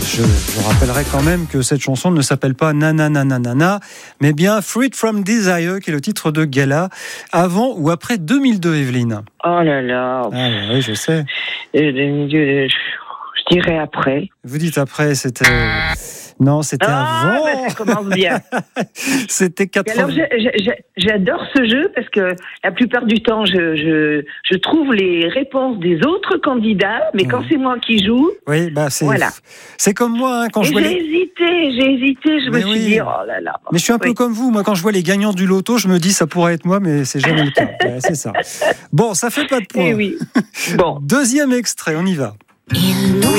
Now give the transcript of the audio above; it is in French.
je rappellerai quand même que cette chanson ne s'appelle pas Nanananana, mais bien Freed from Desire, qui est le titre de Gala, avant ou après 2002, Evelyne. Oh là là. Ah oui, je sais. Je dirais après. Vous dites après, c'était... Non, c'était avant. Ben ça commence bien. C'était 80. Alors, j'adore ce jeu parce que la plupart du temps, je trouve les réponses des autres candidats, mais quand c'est moi qui joue, oui, bah c'est, voilà. C'est comme moi, quand je vois j'ai hésité, je me suis dit, oh là là. Mais je suis un peu comme vous, moi quand je vois les gagnants du loto, je me dis ça pourrait être moi, mais c'est jamais le cas. Ouais, c'est ça. Bon, ça fait pas de points. Eh oui. Bon. Deuxième extrait, on y va. Il nous